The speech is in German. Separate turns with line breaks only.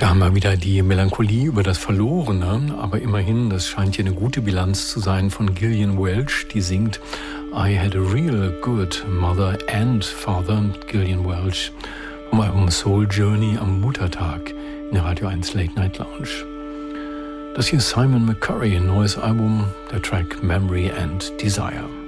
Da haben wir wieder die Melancholie über das Verlorene, aber immerhin, das scheint hier eine gute Bilanz zu sein von Gillian Welch, die singt I had a real good mother and father, Gillian Welch, vom Album Soul Journey am Muttertag in der Radio 1 Late Night Lounge. Das hier ist Simon McCurry, ein neues Album, der Track Memory and Desire.